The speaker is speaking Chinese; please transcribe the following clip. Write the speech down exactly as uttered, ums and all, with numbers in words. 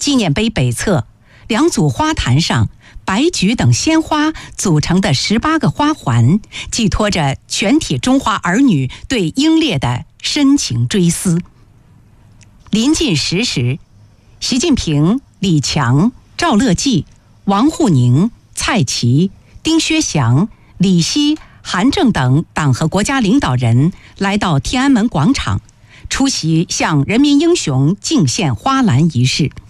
纪念碑北侧，两组花坛上，白菊等鲜花组成的十八个花环，寄托着全体中华儿女对英烈的深情追思。临近十时，习近平、李强、赵乐际、王沪宁、蔡奇、丁薛祥、李希、韩正等党和国家领导人来到天安门广场，出席向人民英雄敬献花篮仪式。